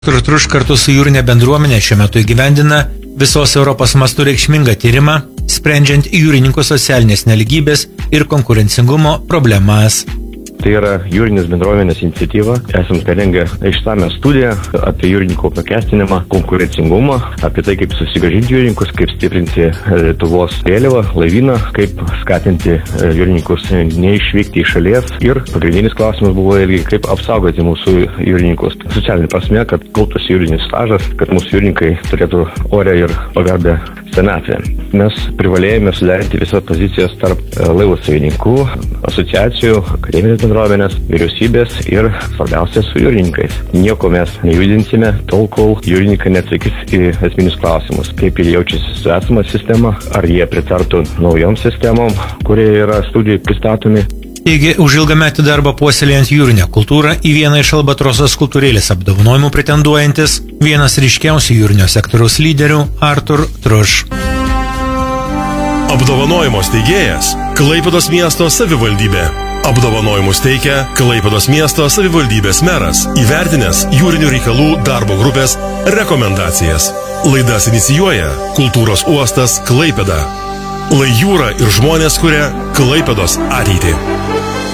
Truš kartu su jūrinė bendruomenė šiuo metu įgyvendina visos Europos mastu reikšmingą tyrimą, sprendžiant jūrininkų socialinės neligybės ir konkurencingumo problemas. Tai yra jūrinės bendruomenės iniciatyva. Esam parengę išsamią studiją apie jūrininkų apmokestinimą, konkurencingumą, apie tai, kaip susigrąžinti jūrininkus, kaip stiprinti Lietuvos vėliavą, laivyną, kaip skatinti jūrininkus neišvykti iš šalies. Ir pagrindinis klausimas buvo irgi, kaip apsaugoti mūsų jūrininkus. Socialinė prasme, kad kauptųsi jūrinis stažas, kad mūsų jūrininkai turėtų orę ir pagarbę senatvę. Mes privalėjome suderinti visas pozicijas tarp laivų savininkų, asociacijų, akademinės bendruomenės, vyriausybės ir svarbiausia su jūrininkais. Nieko mes nejudinsime tol, kol jūrininkai neatsakys į esminius klausimus, kaip jie jaučiasi su esama sistema, ar jie pritartų naujom sistemom, kurie yra studijai pristatomi. Taigi, už ilgametį darbą puoselėjant jūrinę kultūrą į vieną iš Albatrosos kultūrėlės apdovanojimų pretenduojantis vienas ryškiausių jūrinio sektoriaus lyderių Artur Truš. Apdovanojimo steigėjas Klaipėdos miesto savivaldybė. Apdovanojimus teikia Klaipėdos miesto savivaldybės meras, įvertinęs jūrinių reikalų darbo grupės rekomendacijas. Laidas inicijuoja Kultūros uostas Klaipėda. Lai jūra ir žmonės kuria Klaipėdos ateitį.